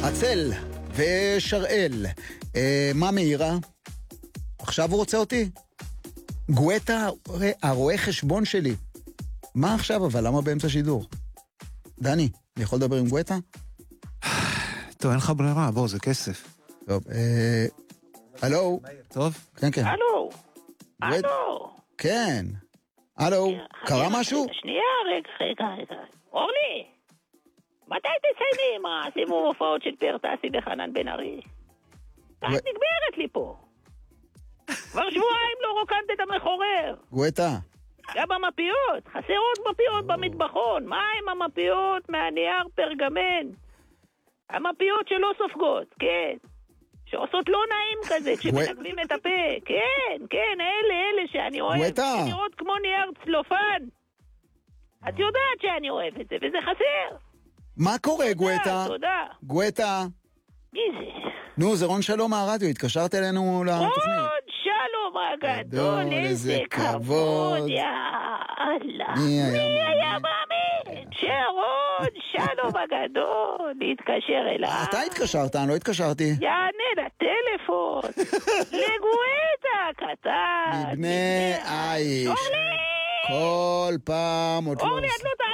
הצל ושראל. מה מהירה? עכשיו הוא רוצה אותי? גואטה, הרואה חשבון שלי. מה עכשיו אבל? למה באמצע שידור? דני, אני יכול לדבר עם גואטה? טוב, אין לך ברירה, בוא, זה כסף. טוב, הלו? טוב? כן, כן. הלו? הלו? כן. הלו? קרה משהו? שנייה, רגע. אורלי, מתי תסיימי עם הסיבוב הופעות של פרטסי וחנן בן ארי? את נגמרת לי פה. כבר שבועיים לא רוקנת את המחורר. גואטה. גם המפיות, חסרות מפיות במטבחון. מה עם המפיות מהנייר פרגמן? המפיות שלא סופגות, כן. שעושות לא נעים כזה כשמנגבים את הפה. כן, אלה שאני אוהב. גואטה. שנראות כמו נייר צלופן. את יודעת שאני אוהב את זה, וזה חסר. מה קורה, גואטה? תודה. גואטה. מי זה? נו, זה רון שלום מהרדיו, התקשרת אלינו לתוכנית. רון שלום הגדול, איזה כבוד, יאללה. מי היה מאמין? שרון שלום הגדול להתקשר אליי. אתה התקשרת, אני לא התקשרתי. יענה לטלפון. לגואטה הקטן. מבני עיש. אורלי! כל פעם עוד לא... אורלי, את לא